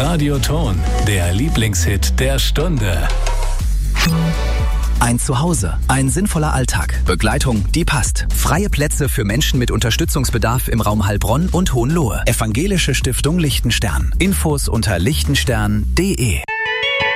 Radioton, der Lieblingshit der Stunde. Ein Zuhause, ein sinnvoller Alltag, Begleitung, die passt. Freie Plätze für Menschen mit Unterstützungsbedarf im Raum Heilbronn und Hohenlohe. Evangelische Stiftung Lichtenstern. Infos unter lichtenstern.de.